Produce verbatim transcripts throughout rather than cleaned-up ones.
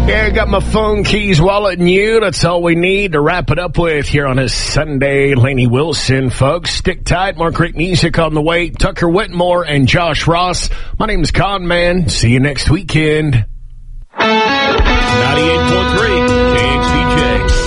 Yeah, I got my phone, keys, wallet, and you. That's all we need to wrap it up with here on this Sunday. Lainey Wilson, folks. Stick tight. More great music on the way. Tucker Whitmore and Josh Ross. My name is Con Man. See you next weekend. ninety-eight point three K X D J.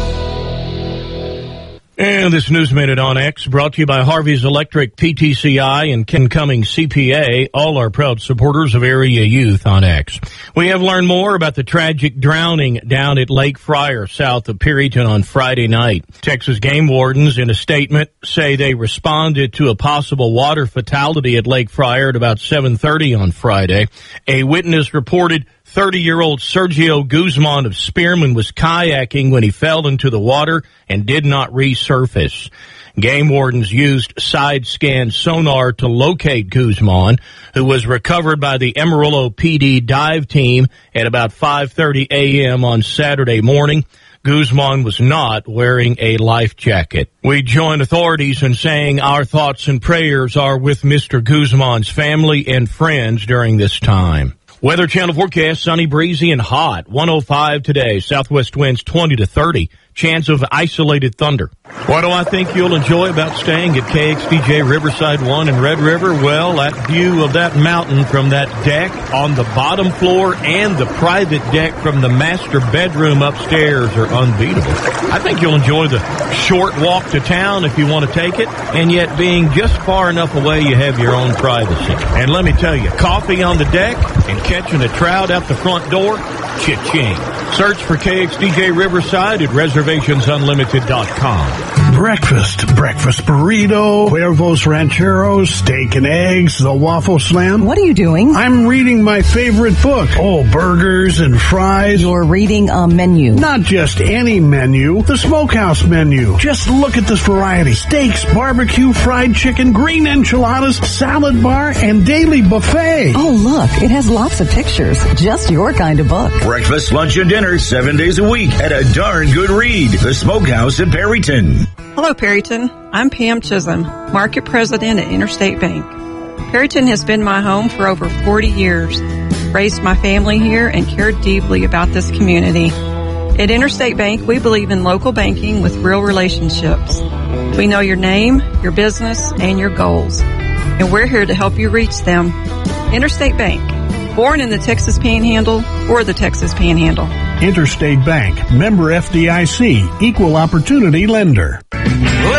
And this News Minute on X brought to you by Harvey's Electric, P T C I, and Ken Cummings C P A, all are proud supporters of area youth on X. We have learned more about the tragic drowning down at Lake Fryer, south of Perryton on Friday night. Texas game wardens, in a statement, say they responded to a possible water fatality at Lake Fryer at about seven thirty on Friday. A witness reported thirty-year-old Sergio Guzman of Spearman was kayaking when he fell into the water and did not resurface. Game wardens used side-scan sonar to locate Guzman, who was recovered by the Amarillo P D dive team at about five thirty a.m. on Saturday morning. Guzman was not wearing a life jacket. We join authorities in saying our thoughts and prayers are with Mister Guzman's family and friends during this time. Weather Channel forecast, sunny, breezy, and hot. one oh five today. Southwest winds twenty to thirty. Chance of isolated thunder. What do I think you'll enjoy about staying at K X D J Riverside one in Red River? Well, that view of that mountain from that deck on the bottom floor and the private deck from the master bedroom upstairs are unbeatable. I think you'll enjoy the short walk to town if you want to take it, and yet being just far enough away you have your own privacy. And let me tell you, coffee on the deck and catching a trout out the front door, cha-ching. Search for K X D J Riverside at reservations unlimited dot com. Breakfast, breakfast burrito, Cuervos Rancheros, steak and eggs, the Waffle Slam. What are you doing? I'm reading my favorite book. Oh, burgers and fries. You're reading a menu. Not just any menu, the Smokehouse menu. Just look at this variety. Steaks, barbecue, fried chicken, green enchiladas, salad bar, and daily buffet. Oh, look, it has lots of pictures. Just your kind of book. Breakfast, lunch, and dinner seven days a week at a darn good read. The Smokehouse in Perryton. Hello, Perryton. I'm Pam Chisholm, Market President at Interstate Bank. Perryton has been my home for over forty years. Raised my family here and cared deeply about this community. At Interstate Bank, we believe in local banking with real relationships. We know your name, your business, and your goals, and we're here to help you reach them. Interstate Bank, born in the Texas Panhandle or the Texas Panhandle. Interstate Bank, member F D I C, equal opportunity lender.